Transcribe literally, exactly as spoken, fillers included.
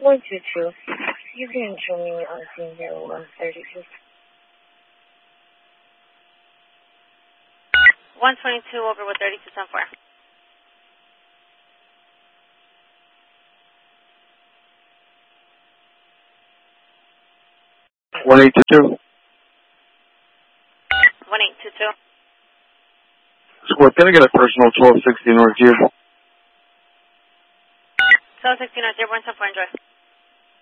one two two. You can join me on scene here one thirty-two. one twenty-two over with thirty-two ten four. one eight two two. one eight two two. Squad, can I get a personal twelve sixty North Gear? twelve sixty North Gear, one ten four, enjoy.